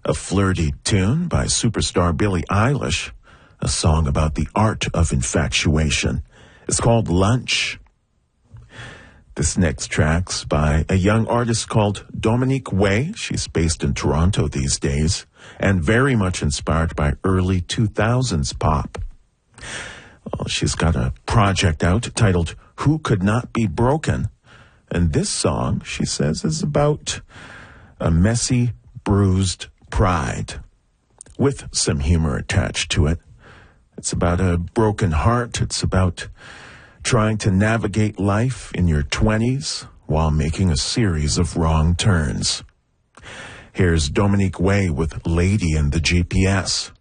A flirty tune by superstar Billie Eilish, a song about the art of infatuation. It's called Lunch. This next track's by a young artist called Dominique Way. She's based in Toronto these days and very much inspired by early 2000s pop. Well, she's got a project out titled Who Could Not Be Broken? And this song, she says, is about a messy, bruised pride with some humor attached to it. It's about a broken heart. It's about trying to navigate life in your 20s while making a series of wrong turns. Here's Dominique Way with Lady in the GPS.